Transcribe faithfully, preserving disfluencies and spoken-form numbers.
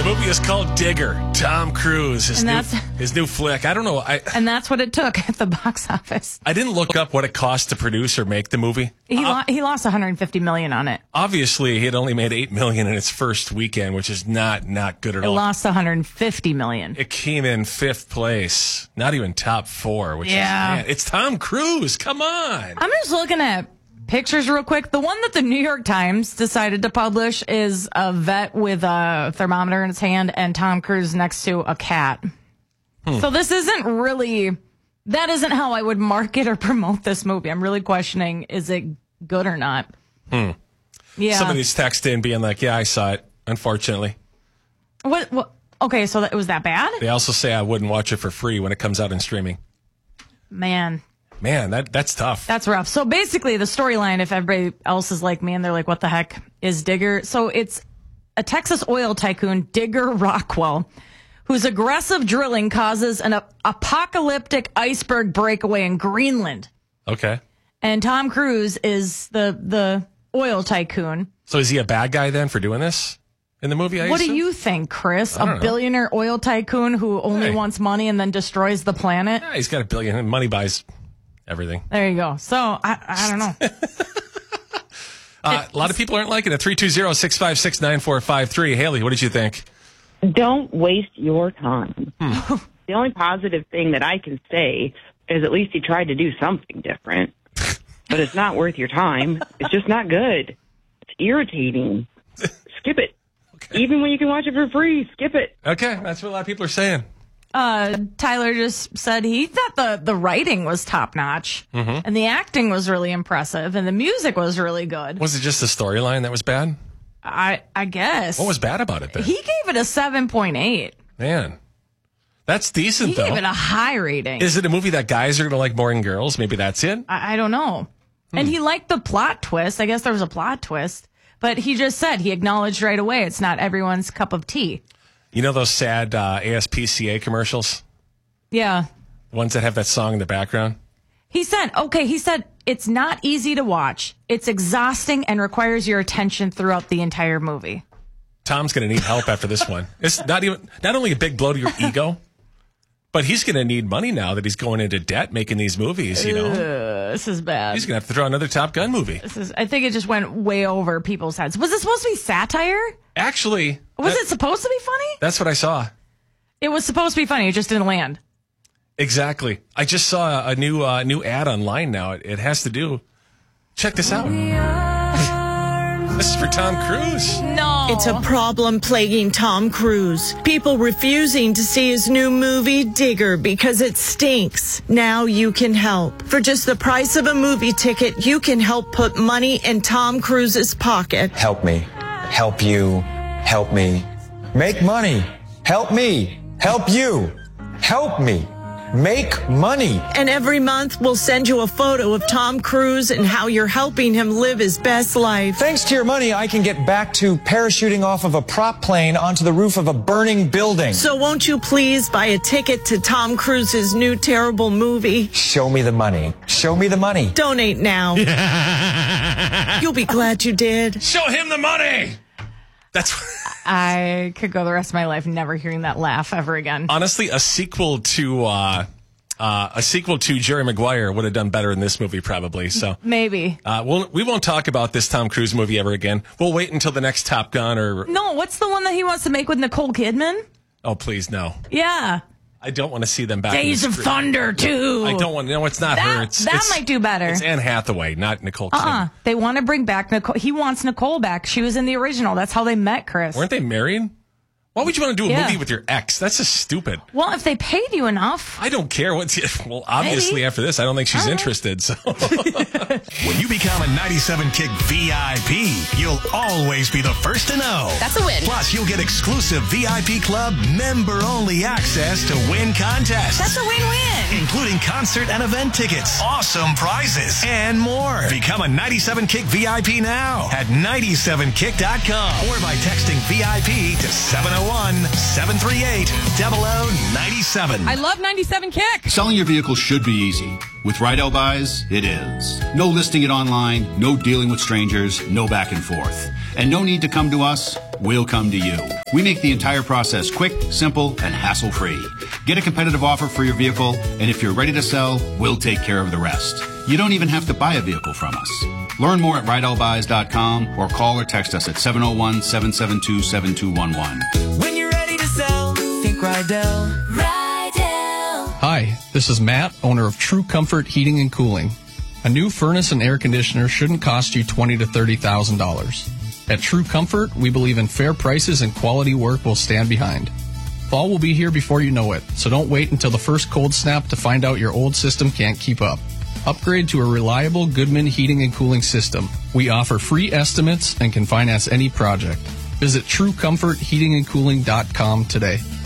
The movie is called Digger. Tom Cruise, his, new, his new flick. I don't know. I, and that's what it took at the box office. I didn't look up what it cost to produce or make the movie. He, uh, lo- he lost one hundred fifty million dollars on it. Obviously, he had only made eight million dollars in its first weekend, which is not, not good at it all. It lost one hundred fifty million dollars. It came in fifth place, not even top four, which yeah. is, man, it's Tom Cruise. Come on. I'm just looking at pictures real quick. The one that the New York Times decided to publish is a vet with a thermometer in his hand and Tom Cruise next to a cat. Hmm. So this isn't really, that isn't how I would market or promote this movie. I'm really questioning, is it good or not? Hmm. Yeah. Somebody's texted in being like, yeah, I saw it, unfortunately. What? what okay, so that, was that bad? They also say I wouldn't watch it for free when it comes out in streaming. Man. Man, that that's tough. That's rough. So basically the storyline, if everybody else is like me and they're like, what the heck is Digger? So it's a Texas oil tycoon, Digger Rockwell, whose aggressive drilling causes an ap- apocalyptic iceberg breakaway in Greenland. Okay. And Tom Cruise is the the oil tycoon. So is he a bad guy then for doing this in the movie? I what assume? do you think, Chris? A billionaire oil tycoon who only hey. wants money and then destroys the planet? Yeah, he's got a billion and money buys everything. There you go. So, I, I don't know. uh, a lot of people aren't liking it. three two zero, six five six, nine four five three. Haley, what did you think? Don't waste your time. Hmm. The only positive thing that I can say is at least he tried to do something different. But it's not worth your time. It's just not good. It's irritating. Skip it. Okay. Even when you can watch it for free, skip it. Okay, that's what a lot of people are saying. Uh, Tyler just said he thought the, the writing was top notch, mm-hmm. and the acting was really impressive, and the music was really good. Was it just the storyline that was bad? I I guess. What was bad about it then? He gave it a seven point eight. Man, that's decent he though. He gave it a high rating. Is it a movie that guys are going to like more than girls? Maybe that's it? I, I don't know. Hmm. And he liked the plot twist. I guess there was a plot twist, but he just said, he acknowledged right away it's not everyone's cup of tea. You know those sad uh, A S P C A commercials? Yeah. The ones that have that song in the background? He said, okay, he said, it's not easy to watch. It's exhausting and requires your attention throughout the entire movie. Tom's going to need help after this one. It's not even, not only a big blow to your ego, but he's going to need money now that he's going into debt making these movies, you know? Uh, this is bad. He's going to have to throw another Top Gun movie. This is, I think it just went way over people's heads. Was it supposed to be satire? Actually. Was that, it supposed to be funny? That's what I saw. It was supposed to be funny. It just didn't land. Exactly. I just saw a new uh, new ad online now. It, it has to do. Check this out. This is for Tom Cruise. No. It's a problem plaguing Tom Cruise. People refusing to see his new movie, Digger, because it stinks. Now you can help. For just the price of a movie ticket, you can help put money in Tom Cruise's pocket. Help me. Help you. Help me. Make money. Help me. Help you. Help me. Make money. And every month, we'll send you a photo of Tom Cruise and how you're helping him live his best life. Thanks to your money, I can get back to parachuting off of a prop plane onto the roof of a burning building. So won't you please buy a ticket to Tom Cruise's new terrible movie? Show me the money. Show me the money. Donate now. You'll be glad you did. Show him the money. That's I could go the rest of my life never hearing that laugh ever again. Honestly, a sequel to uh, uh, a sequel to Jerry Maguire would have done better in this movie, probably. So maybe uh, we'll, we won't talk about this Tom Cruise movie ever again. We'll wait until the next Top Gun or no. What's the one that he wants to make with Nicole Kidman? Oh, please no. Yeah. I don't want to see them back. Days in of Thunder too. I don't want. No, it's not that, her. It's, that it's, might do better. It's Anne Hathaway, not Nicole Kidman. Uh-uh. They want to bring back Nicole. He wants Nicole back. She was in the original. That's how they met, Chris. Weren't they married? Why would you want to do a yeah. movie with your ex? That's just stupid. Well, if they paid you enough. I don't care what's. Well, obviously Maybe. after this, I don't think she's All right. interested. So when you become a ninety-seven Kick V I P, you'll always be the first to know. That's a win. Plus, you'll get exclusive V I P Club member-only access to win contests. That's a win-win. Including concert and event tickets, awesome prizes, and more. Become a ninety-seven Kick V I P now at ninety-seven kick dot com or by texting V I P to seven oh one, seven three eight, double oh ninety-seven. I love ninety-seven Kick. Selling your vehicle should be easy. With Rydell Buys, it is. No listing it online, no dealing with strangers, no back and forth. And no need to come to us. we'll come to you. We make the entire process quick, simple, and hassle-free. Get a competitive offer for your vehicle, and if you're ready to sell, we'll take care of the rest. You don't even have to buy a vehicle from us. Learn more at rydell buys dot com or call or text us at seven oh one, seven seven two, seven two one one. When you're ready to sell, think Rydell. Rydell. Hi, this is Matt, owner of True Comfort Heating and Cooling. A new furnace and air conditioner shouldn't cost you twenty thousand to thirty thousand dollars. At True Comfort, we believe in fair prices and quality work we'll stand behind. Fall will be here before you know it, so don't wait until the first cold snap to find out your old system can't keep up. Upgrade to a reliable Goodman heating and cooling system. We offer free estimates and can finance any project. Visit true comfort heating and cooling dot com today.